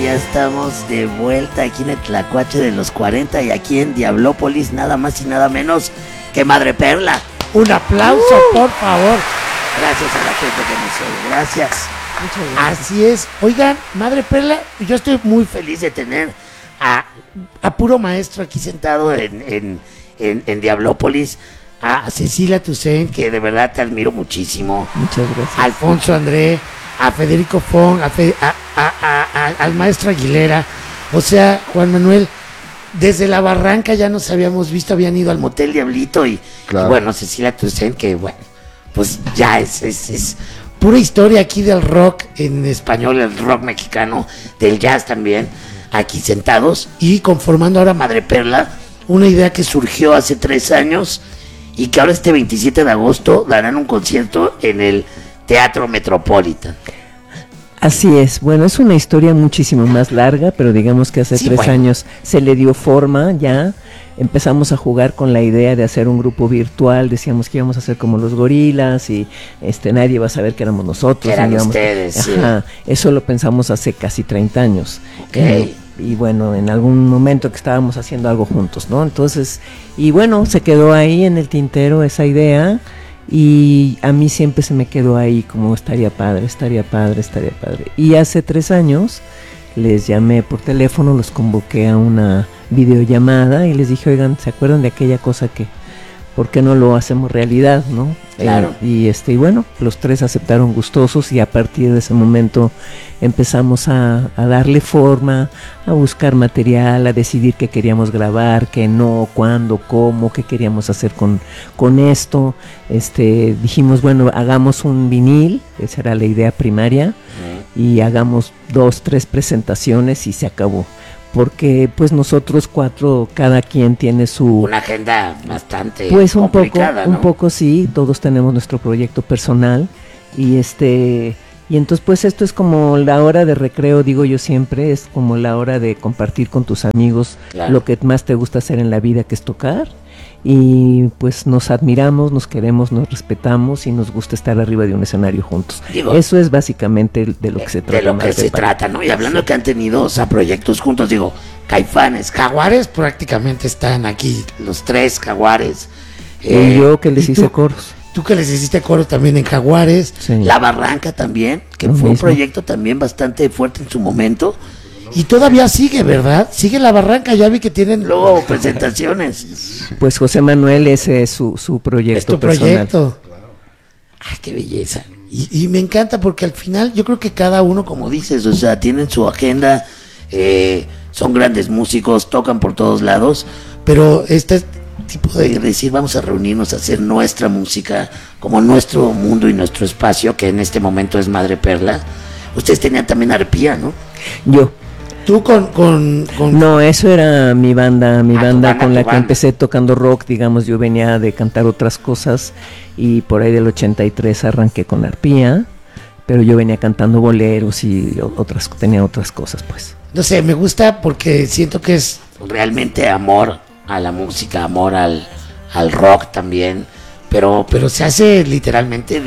ya estamos de vuelta aquí en el Tlacuache de los 40 y aquí en Diablópolis, nada más y nada menos que Madre Perla. Un aplauso, por favor. Gracias a la gente que nos oye, gracias. Muchas gracias. Así es. Oigan, Madre Perla, yo estoy muy feliz de tener a puro maestro aquí sentado en Diablópolis. A Cecilia Toussaint, que de verdad te admiro muchísimo. Muchas gracias. A Alfonso André, a Federico Fong, al maestro Aguilera. O sea, Juan Manuel, desde la Barranca ya nos habíamos visto, habían ido al Motel Diablito y, claro. Y bueno, Cecilia Toussaint, que bueno, pues ya es pura historia aquí del rock en español, el rock mexicano, del jazz también, aquí sentados y conformando ahora Madre Perla, una idea que surgió hace 3 años y que ahora este 27 de agosto darán un concierto en el Teatro Metropolitan. Así es, bueno, es una historia muchísimo más larga, pero digamos que hace 3 años se le dio forma ya, empezamos a jugar con la idea de hacer un grupo virtual, decíamos que íbamos a hacer como los Gorilas y nadie iba a saber que éramos nosotros. Eran ustedes, ajá, sí. Eso lo pensamos hace casi 30 años. Okay. Y bueno, en algún momento que estábamos haciendo algo juntos, ¿no? Entonces, y bueno, se quedó ahí en el tintero esa idea y a mí siempre se me quedó ahí como estaría padre. Y hace 3 años les llamé por teléfono, los convoqué a una videollamada y les dije, oigan, ¿se acuerdan de aquella cosa que, por qué no lo hacemos realidad, no? Claro. Y bueno, los 3 aceptaron gustosos y a partir de ese momento empezamos a darle forma, a buscar material, a decidir qué queríamos grabar, qué no, cuándo, cómo, qué queríamos hacer con esto. Dijimos, bueno, hagamos un vinil, esa era la idea primaria, y hagamos 2, 3 presentaciones y se acabó. Porque pues nosotros 4, cada quien tiene una agenda bastante pues complicada, ¿no? Un poco sí, todos tenemos nuestro proyecto personal y y entonces pues esto es como la hora de recreo, digo yo siempre, es como la hora de compartir con tus amigos, claro, lo que más te gusta hacer en la vida, que es tocar. Y pues nos admiramos, nos queremos, nos respetamos y nos gusta estar arriba de un escenario juntos. Digo, eso es básicamente de lo que se trata. De lo que se trata, ¿no? Y hablando que han tenido, o sea, proyectos juntos, digo, Caifanes, Jaguares prácticamente están aquí, los 3 Jaguares. Y yo que les hice coros. Tú que les hiciste coro también en Jaguares. Sí. La Barranca también, que fue un proyecto también bastante fuerte en su momento. Y todavía sigue, ¿verdad? Sigue La Barranca, ya vi que tienen luego presentaciones. Pues José Manuel, ese es su proyecto. Es tu personal. proyecto. Ay, qué belleza. Y me encanta porque al final yo creo que cada uno, como dices, o sea, tienen su agenda, son grandes músicos, tocan por todos lados, pero este tipo de decir, vamos a reunirnos a hacer nuestra música, como nuestro mundo y nuestro espacio, que en este momento es Madre Perla. Ustedes tenían también Arpía, ¿no? Yo. Tú con... No, eso era mi banda con la que empecé tocando rock, digamos, yo venía de cantar otras cosas y por ahí del 83 arranqué con Arpía, pero yo venía cantando boleros y tenía otras cosas, pues. No sé, me gusta porque siento que es realmente amor a la música, amor al rock también, pero se hace literalmente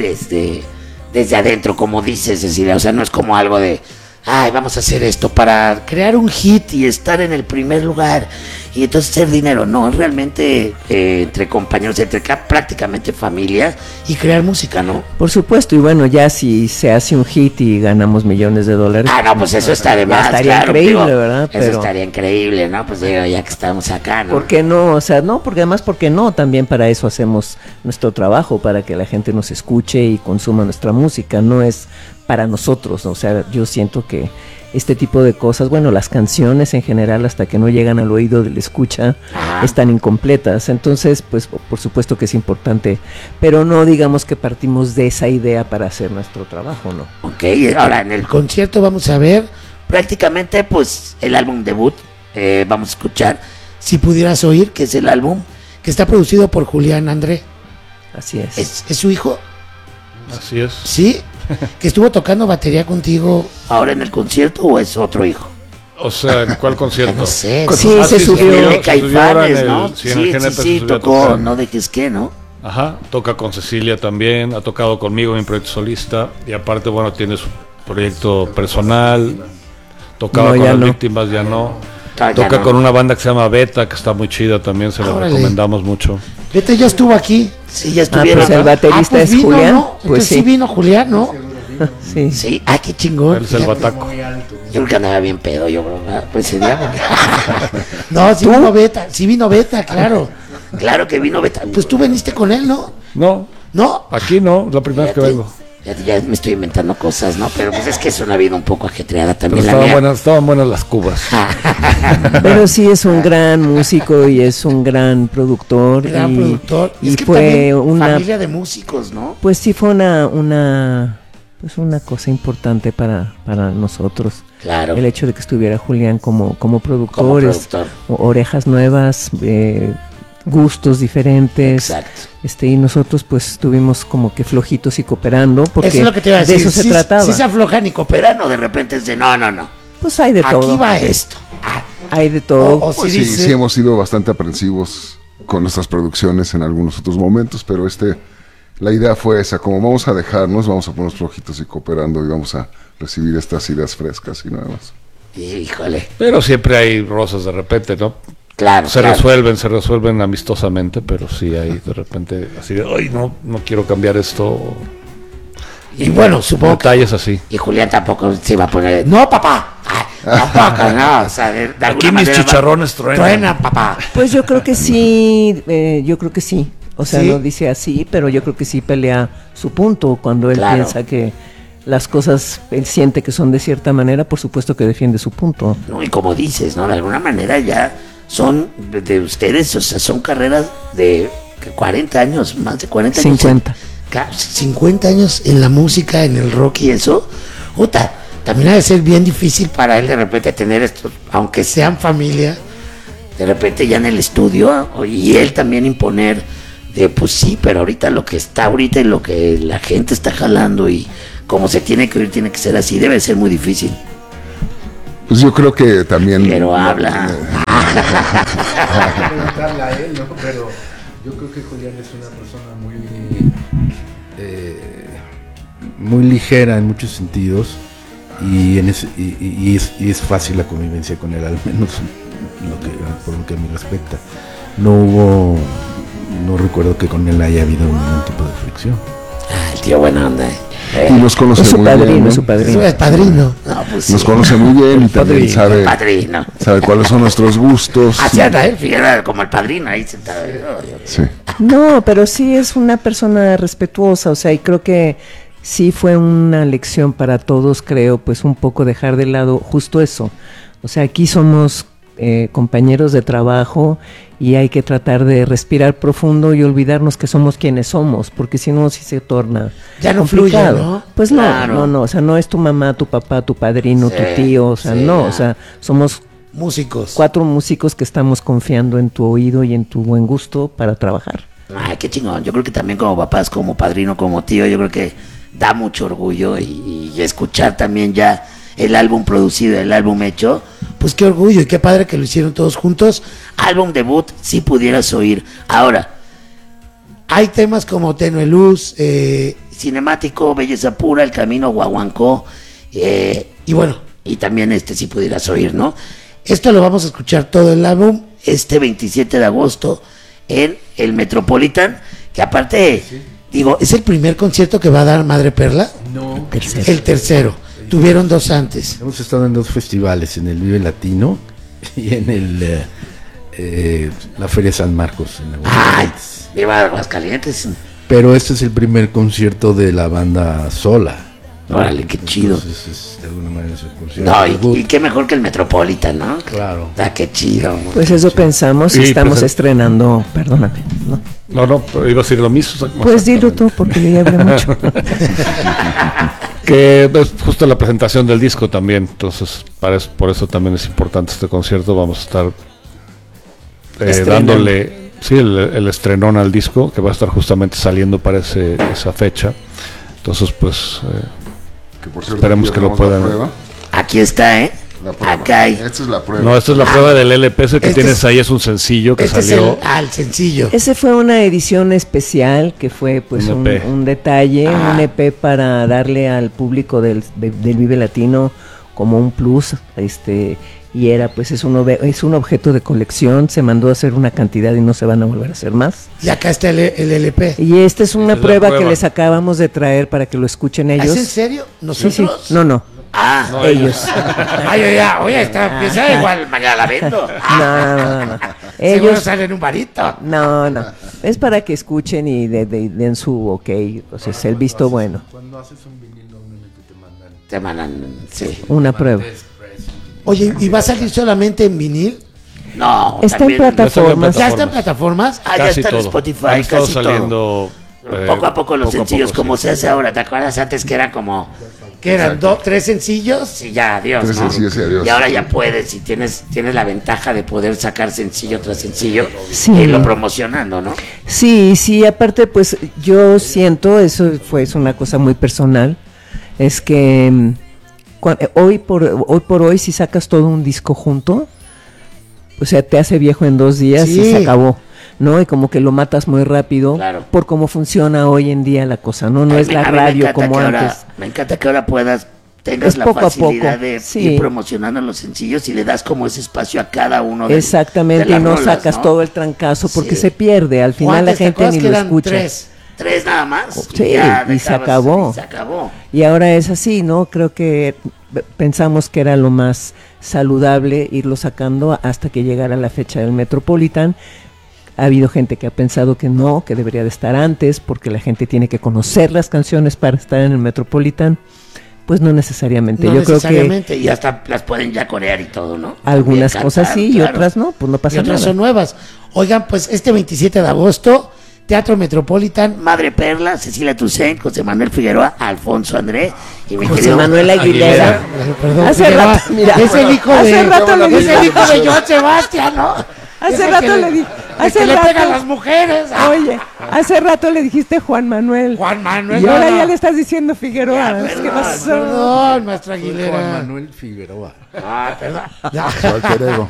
desde adentro, como dices, Cecilia, o sea, no es como algo de ay, vamos a hacer esto para crear un hit y estar en el primer lugar y entonces hacer dinero. No, es realmente entre compañeros, entre prácticamente familia y crear música, ¿no? Por supuesto, y bueno, ya si se hace un hit y ganamos millones de dólares. Ah, no, pues eso está de más, estaría claro, increíble, digo, ¿verdad? Eso estaría increíble, ¿no? Pues digo, ya que estamos acá, ¿no? ¿Por qué no? O sea, no, porque además, ¿por qué no? También para eso hacemos nuestro trabajo, para que la gente nos escuche y consuma nuestra música, no es para nosotros, ¿no? O sea, yo siento que este tipo de cosas, bueno, las canciones en general hasta que no llegan al oído del escucha están incompletas, entonces pues por supuesto que es importante, pero no digamos que partimos de esa idea para hacer nuestro trabajo, ¿no? Ok, ahora en el concierto vamos a ver prácticamente pues el álbum debut, vamos a escuchar Si Pudieras Oír, que es el álbum que está producido por Julián André. Así es. ¿Es su hijo? Así es. ¿Sí? ¿Que estuvo tocando batería contigo ahora en el concierto o es otro hijo? O sea, ¿en cuál concierto? No sé. Sí, se subió. De Caifanes, ¿no? Sí, tocó, no dejes que, ¿no? Ajá, toca con Cecilia también, ha tocado conmigo en mi proyecto solista y aparte, bueno, tiene su proyecto personal, Tocaba No, con ya las no. Víctimas, ya no. Ya Toca no. con una banda que se llama Beta, que está muy chida también, se la Órale. recomendamos mucho. Vete, ya estuvo aquí. Sí, ya Ah, estuvieron. pues el ¿no? baterista pues es vino, Julián. ¿no? Pues Entonces sí vino Julián, ¿no? Sí. Sí, qué chingón. Él es el bataco. Yo creo que andaba bien pedo, yo creo. Pues ese día, No, sí vino Beta, claro. claro que vino Beta. Pues tú viniste con él, ¿no? No, ¿No? aquí no, es la primera vez que Fíjate, vengo. ya me estoy inventando cosas, ¿no? Pero pues es que es una vida un poco ajetreada Pero también la mía. estaban buenas las cubas. Pero sí es un gran músico y es un gran productor. Gran productor. Y Es que fue también una, familia de músicos, ¿no? pues sí fue pues una cosa importante para nosotros. Claro. El hecho de que estuviera Julián como Como productores, productor. orejas nuevas, gustos diferentes. Exacto. Y nosotros pues estuvimos como que flojitos y cooperando porque Eso es lo que te iba a decir. de eso se Sí, trataba. sí se aflojan y cooperan. Pero no, de repente es de no. Pues hay de Aquí todo. va esto. Hay de todo. O Pues sí sí, dice- sí hemos sido bastante aprensivos con nuestras producciones en algunos otros momentos, pero la idea fue esa, como vamos a dejarnos, vamos a ponernos flojitos y cooperando y vamos a recibir estas ideas frescas y nuevas. Híjole. Pero siempre hay rosas de repente, ¿no? Claro. Se claro. resuelven amistosamente, pero sí hay de repente así de, ay, no quiero cambiar esto. Y bueno, supongo que... Detalles así. Y Julián tampoco se iba a poner. No, papá. Tampoco, no. O sea, de alguna Aquí mis manera chicharrones truenan. Truena, papá. Pues yo creo que sí, O sea, ¿Sí? no dice así, pero yo creo que sí pelea su punto cuando él Claro. piensa que las cosas, él siente que son de cierta manera, por supuesto que defiende su punto. No, y como dices, ¿no? De alguna manera ya son de ustedes, o sea, son carreras de 40 años, más de 40 años. 50. 50 años en la música, en el rock y eso. Puta, también ha de ser bien difícil Para él de repente tener esto, aunque sea sean familia. de repente ya en el estudio, y él también imponer de pues sí, pero ahorita lo que está ahorita y lo que la gente está jalando y como se tiene que oír tiene que ser así, debe ser muy difícil. Pues yo creo que también... Pero habla. Preguntarle a él, ¿no? Pero yo creo que Julián es una persona muy ligera en muchos sentidos y es fácil la convivencia con él, al menos por lo que me respecta. No recuerdo que con él haya habido ningún tipo de fricción. El tío buena onda. Y nos conoce Es su muy bien, padrino, ¿no? es su padrino. Es padrino. No, pues Nos sí. conoce muy bien y también Padrino. sabe cuáles son nuestros gustos. Así anda él, fíjate, como el padrino ahí sentado. Sí. No, pero sí es una persona respetuosa, o sea, y creo que sí fue una lección para todos, creo, pues un poco dejar de lado justo eso. O sea, aquí somos compañeros de trabajo y hay que tratar de respirar profundo y olvidarnos que somos quienes somos, porque si no, sí se torna Ya no fluye, complicado. ¿no? Pues Claro. no, o sea, no es tu mamá, tu papá, tu padrino, Sí, tu tío, o sea, sí, no, ya. o sea, somos Músicos. 4 músicos que estamos confiando en tu oído y en tu buen gusto para trabajar. Ay, qué chingón. Yo creo que también como papás, como padrino, como tío, yo creo que da mucho orgullo y escuchar también ya el álbum producido, el álbum hecho. Pues qué orgullo y qué padre que lo hicieron todos juntos. Álbum debut, si pudieras oír. Ahora, Hay temas como Tenue Luz, cinemático, Belleza Pura, El Camino, Guaguancó, y bueno, y también si pudieras oír, ¿no? esto lo vamos a escuchar todo el álbum. Este 27 de agosto en el Metropolitan, que aparte, digo, ¿Es el primer concierto que va a dar Madre Perla? No. El tercero. Tuvieron 2 antes. Hemos estado en 2 festivales, en el Vive Latino y en la Feria San Marcos en ay, Aguascalientes. viva Aguascalientes. Pero este es el primer concierto de la banda sola, ¿no? Órale, qué chido. Entonces, de alguna manera es el concierto No, debut. y qué mejor que el Metropolitan, ¿no? Claro. Ah, qué chido. Pues eso pensamos y Y estamos pues, estrenando, perdóname, ¿no? No, pero iba a decir lo mismo. Pues dilo tú, porque yo ya hablé mucho. Que es justo la presentación del disco también, entonces por eso también es importante este concierto. Vamos a estar Estrenando. dándole el estrenón al disco, que va a estar justamente saliendo para esa fecha. Entonces pues Que por cierto, Esperemos aquí que lo tenemos la puedan. prueba, Aquí está, ¿eh? la prueba. Acá hay. Esta es la prueba. no, esta es la prueba del LP, ese que Este tienes es- ahí es un sencillo que Este es salió. el sencillo. Ese fue una edición especial que fue pues Un un, EP. un detalle, un EP para darle al público del Vive Latino como un plus, y era pues es un objeto de colección, se mandó a hacer una cantidad y no se van a volver a hacer más. Y acá está el LP. Y esta es una Esta es la prueba que prueba. les acabamos de traer para que lo escuchen ellos. ¿Es en serio? Sí, ¿Nosotros? sí. No. Ah, No, Ellos. ay, oye, esta pieza igual mañana la vendo. No. Seguro Ellos. sale en un varito. No. Es para que escuchen y den su ok, entonces el visto bueno. Cuando haces un vinil normalmente Te mandan, sí. Una prueba. Oye, ¿y va a salir solamente en vinil? No, Está en también- plataformas. ¿Ya está en plataformas? Ah, ya Casi está en todo. Spotify, Han estado casi todo. saliendo Poco a poco los sencillos, sí. como se hace ahora. ¿Te acuerdas antes que era como... Que eran 3 sencillos. Sí, ya, adiós, 3 ¿no? sencillos y adiós. Y ahora ya puedes, y tienes la ventaja de poder sacar sencillo tras sencillo Sí. e irlo promocionando, ¿no? Sí, aparte pues yo siento, es una cosa muy personal, es que hoy por hoy si sacas todo un disco junto, o sea, te hace viejo en 2 días Sí. y se acabó, ¿no? Y como que lo matas muy rápido Claro. por cómo funciona hoy en día la cosa, ¿no? No A es mí- la a mí me radio encanta como que ahora- antes. me encanta que ahora tengas Es la poco a facilidad poco, de sí. ir promocionando los sencillos y le das como ese espacio a cada uno de Exactamente, de las y no rolas, sacas ¿no? todo el trancazo porque Sí. se pierde, al final ¿Cuántas? la ¿Te gente acuerdas ni que lo eran escucha. 3? 3 nada más. Sí, ya y se dejabas, acabó. y se acabó. Y ahora es así, ¿no? Creo que pensamos que era lo más saludable irlo sacando hasta que llegara la fecha del Metropolitan. Ha habido gente que ha pensado que no, que debería de estar antes, porque la gente tiene que conocer las canciones para estar en el Metropolitan. Pues no necesariamente. No Yo creo que necesariamente. Y hasta las pueden ya corear y todo, ¿no? algunas También cosas cantar, sí y claro. otras no, pues no Y pasa otras nada. son nuevas. Oigan, pues este 27 de agosto, Teatro Metropolitan. Madre Perla, Cecilia Toussaint, José Manuel Figueroa, Alfonso André y mi José querido Manuel Aguilera. Perdón, Hace Figueroa, rato, mira, es el hijo hace de, rato le es dije- el hijo de Joan Sebastián, ¿no? Es Hace el rato que le dije, el hace que le rato- pega a las mujeres. Oye, hace rato le dijiste Juan Manuel. Juan Manuel. Y ahora no, ya no. le estás diciendo Figueroa. Ya, ¿Qué perdón, pasó? Perdón, maestra Juan Aguilera. Manuel Figueroa. Ah, perdón. Su alter ego.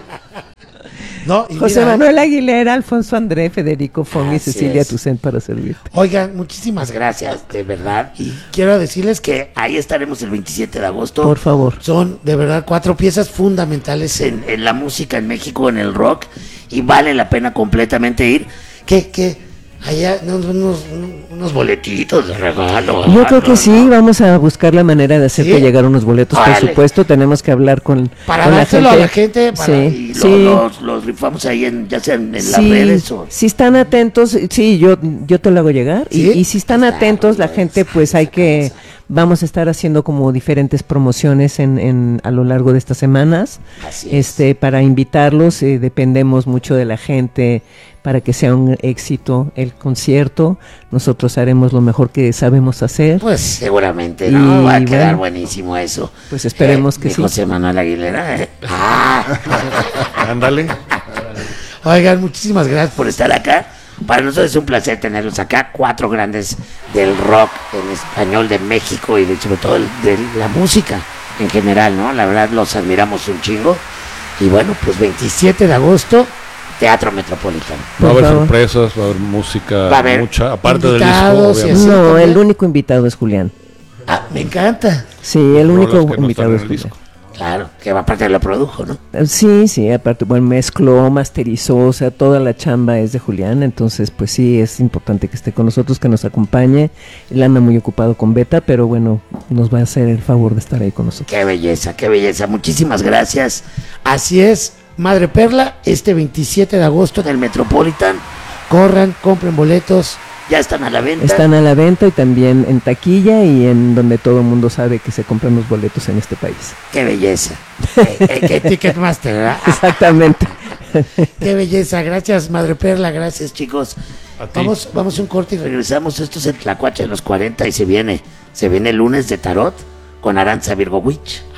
No, y José mira, Manuel Aguilera, Alfonso André, Federico Fong y Así Cecilia es. Toussaint para servirte. Oigan, muchísimas Gracias, de verdad. Y quiero decirles que Ahí estaremos el 27 de agosto. Por favor. son de verdad 4 piezas fundamentales En la música en México, en el rock, y vale la pena completamente ir. que allá unos boletitos de regalo. Yo creo que sí, vamos a buscar la manera de hacerte ¿Sí? llegar unos boletos, por Órale. supuesto. Tenemos que hablar con Para la dárselo gente. a la gente, para- Sí, Y sí. los rifamos ahí, ya sea en las Sí, redes o... si están atentos, sí, yo te lo hago llegar. ¿Sí? Y si están atentos, la gente, pues hay que, vamos a estar haciendo como diferentes promociones a lo largo de estas semanas. Así es. Para invitarlos, dependemos mucho de la gente para que sea un éxito el concierto. Nosotros haremos lo mejor que sabemos hacer. Pues seguramente, ¿no? Y Va a quedar bueno, buenísimo eso. pues esperemos que mi sí. José Manuel Aguilera, ¿eh? Ah, Ándale. Oigan, muchísimas gracias por estar acá. Para nosotros es un placer tenerlos acá, 4 grandes del rock en español de México y sobre todo de la música en general, ¿no? La verdad los admiramos un chingo. Y bueno, pues 27 de agosto. Teatro Metropolitano. Va a haber Por favor. sorpresas, va a haber música, Va a haber mucha, aparte del disco, invitados y obviamente. así. No, también. el único invitado es Julián. Ah, me encanta. Sí, el Rolas único que no invitado están es en el Julián. disco. Claro, que aparte lo produjo, ¿no? Sí, aparte, bueno, mezcló, masterizó, o sea, toda la chamba es de Julián, entonces, pues sí, es importante que esté con nosotros, que nos acompañe. Él anda muy ocupado con Beta, pero bueno, nos va a hacer el favor de estar ahí con nosotros. Qué belleza, qué belleza. Muchísimas gracias. Así es, Madre Perla, este 27 de agosto En el Metropolitan corran, compren boletos. ya están a la venta. Están a la venta y también en taquilla y en donde todo el mundo sabe que se compran los boletos en este país. Qué belleza. Que Ticketmaster, ¿verdad? Exactamente. Qué belleza, gracias Madre Perla, gracias chicos. A ti. Vamos a un corte y regresamos. Regresamos, esto es en Tlacuache de los 40 y se viene el lunes de Tarot con Aranza Virgo Witch.